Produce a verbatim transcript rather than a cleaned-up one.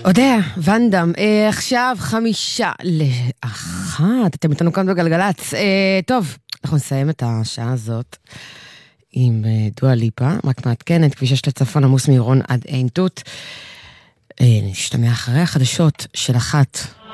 אודיה, ונדם, אה, עכשיו חמישה לאחת, אתם איתנו כאן בגלגלץ. אה, טוב, אנחנו נסיים את השעה הזאת עם אה, דואה ליפה, רק מעדכנת, כביש שש לצפון עמוס מעירון עד עין תות. אה, נשתמע אחרי החדשות של אחת.